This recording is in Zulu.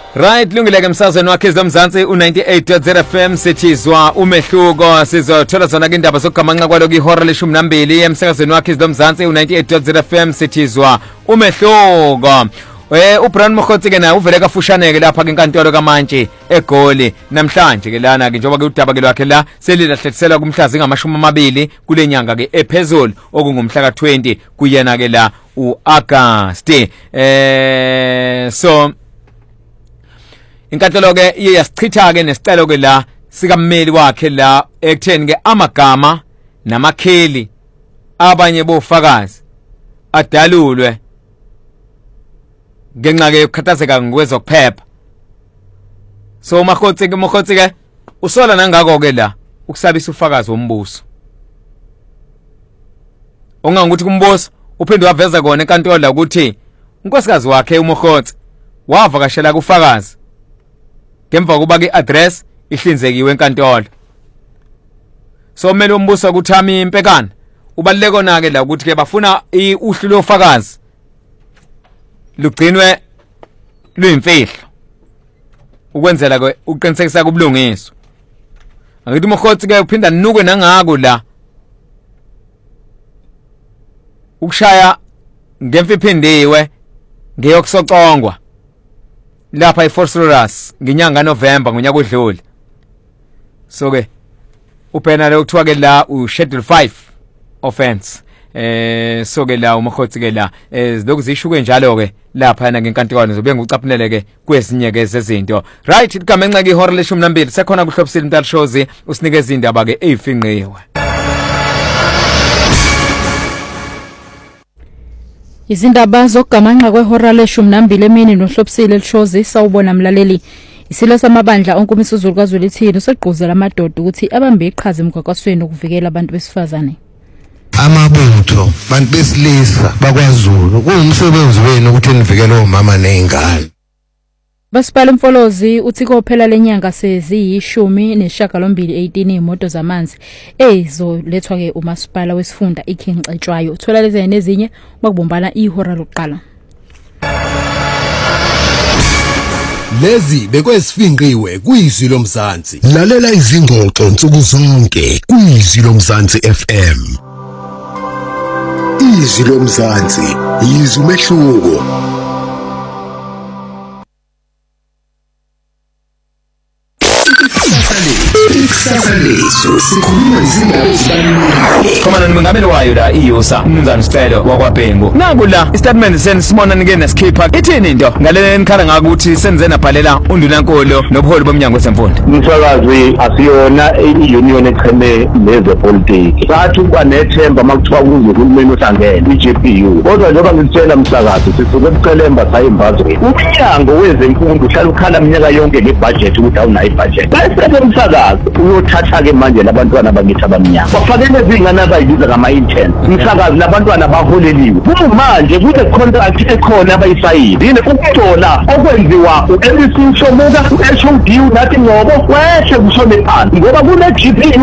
Right, lungile ke msazweni wakhe zomzansi u98.0 FM sithizwa umehluko sizothola zona ke indaba zokugamanqa kwaloku ihora le12 emsakazweni wakhe zomzansi u98.0 FM sithizwa umehluko. uBrian Mokhotsi ke na uvele kafushane ke lapha ke inkantolo kaMantshi eGoli namhlanje ke lana ke njengoba ke udaba ke lwakhe la selilahlethiselwa kumhlazi ngamashumi 20 kule nyanga ke ephezulu okungumhla ka20 kuyena ke la uAugust. So inkantolo ke iyasichitha ke nesicelo ke la sikammeli wakhe la ekutheni ke amagama namakheli abanye bofakazi adalulwe ngenxa ke ukhathazeka ngokwezokuphepha. So Mokhotsi ke usola nangako ke la ukusabisa ufakazi wombuso ongangukuthi kumbuso uphinde waveza kona enkantolo la ukuthi unkosikazi wakhe uMokhotsi wavakashela kufakazi ngemva kuba ke address ihlinzekiwe enkantolo. So umeli wombuso kuThami Mpekana ubaluleke kona ke la ukuthi ke bafuna uhlu lofakazi lugcinwe luyimfihlo ukwenzela ke uqinisekisa kubulungiswa. Angithi uMokhotsi ke uphinda nukwe nangako la ukushaya ngemfiphindiwe ngeyokusocongwa lapha eForceros ngenyanga November ngonyaka odlule. So ke uphena lo kuthiwa ke la uschedule 5 offense. So ke la uMokhotsi ke la lokhu zishuke njalo ke lapha na ngenkantolo zobuye ngucaphunele ke kwezinye ke zezinto. Right, igamenqa ke ihora le12 sekhona kuhlobisile Mtalishozi usinikeza indaba ke eyifinqiwe. Izindaba zokugamanqa kwehora le12 emini nohlobisile Lishozi sawubona mlaleli. Isilo samabandla onkumisuzulu kaZwelithini useqhuzela amadoda ukuthi abambe iqhaza emgwaqosweni ukuvikela abantu besifazane. Amabutho bantu besilisa bakwaZulu kuwumsebenzi wenu ukuthi nivikele omama nezingane. Basiphala Mfolozi uthi kophela lenyanga seziyishumi18 imoto zamanzi ezolethwa ke umasipala wesifunda iKing Cetshwayo uthola lezi nezinye bakubombana ihora lokuqala. Lezi bekwesifinqiwe kuyizwi lomzansi. Lalela izingxoxo nsuku zonke kuyizwi lomzansi FM. Izwi lomzansi yizwi umehluko. Isasalezo sikhuluma izindaba ezibalulekile. Khona nimengameli wayo la iYusa umnumzana Sicelo wakwaBhengu. Naku la istatement senisibona nike nesikhipha ithini into ngalena enikhala ngaka ukuthi senze nabhalela undunankolo nobuholi bomnyango wezemfundo. Umsakazi asiyona iunion echeme nezepolitiki. Sathi kwanethemba makuthiwa kuzohulumeni ohlangene iGPU. Kodwa njengoba ngitshela umsakazi sisuke ebucelemba sayimbazwe. Umnyango wezemfundo uhlala ukhala iminyaka yonke ngebudget ukuthi awunayo ibudget. Bese umsakazi uyothatha ke manje labantwana bakithi abamnyama bafanele izingane abayibiza ngama-intern umsakazi labantwana baholeliwe manje kule contract ekhona abayisayini yini ukutola okwenziwa uMC Shomuka uHOD nathi ngobo wehle kushone phansi ngoba kune GP